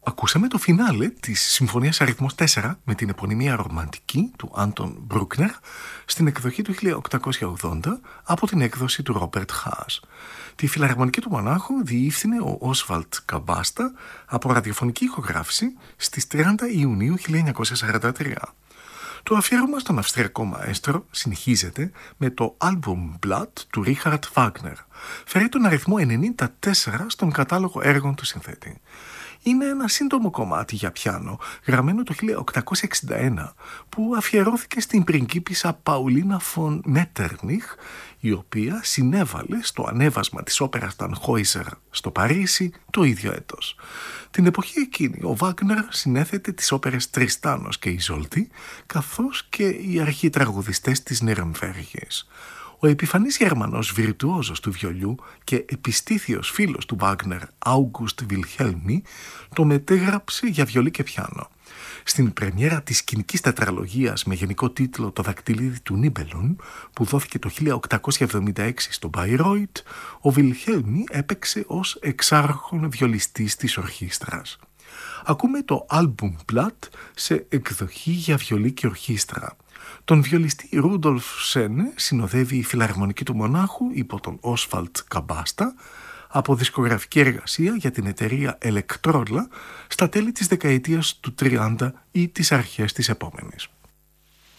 Ακούσαμε το φινάλε της Συμφωνίας Αριθμός 4 με την επωνυμία ρομαντική του Άντων Μπρούκνερ στην εκδοχή του 1880 από την έκδοση του Ρόμπερτ Χάς. Τη φιλαρμονική του μονάχου διεύθυνε ο Όσβαλτ Καμπάστα από ραδιοφωνική ηχογράφηση στις 30 Ιουνίου 1943. Το αφιέρωμα στον αυστριακό μαέστρο συνεχίζεται με το Album Blatt του Ρίχαρτ Βάγνερ. Φέρει τον αριθμό 94 στον κατάλογο έργων του συνθέτη. Είναι ένα σύντομο κομμάτι για πιάνο, γραμμένο το 1861, που αφιερώθηκε στην πριγκίπισσα Παουλίνα φον Μέττερνιχ, η οποία συνέβαλε στο ανέβασμα της όπερας Τανχόιζερ στο Παρίσι το ίδιο έτος. Την εποχή εκείνη ο Βάγνερ συνέθετε τις όπερες Τριστάνος και Ιζόλτη, καθώς και οι αρχαίοι τραγουδιστές της Νιρεμβέργης. Ο επιφανής Γερμανός βιρτουόζος του βιολιού και επιστήθιος φίλος του Βάγνερ, Άουγκουστ Βιλχέλμι, το μετέγραψε για βιολί και πιάνο. Στην πρεμιέρα της σκηνικής τετραλογίας με γενικό τίτλο «Το δακτυλίδι του Νίμπελον», που δόθηκε το 1876 στο Μπάιρόιτ, ο Βιλχέλμι έπαιξε ως εξάρχον βιολιστής της ορχήστρας. Ακούμε το Album Blatt σε εκδοχή για βιολί και ορχήστρα. Τον βιολιστή Ρούντολφ Σένε συνοδεύει η φιλαρμονική του μονάχου υπό τον Όσβαλτ Καμπάστα από δισκογραφική εργασία για την εταιρεία Electrola στα τέλη της δεκαετίας του 30 ή τις αρχές της επόμενης.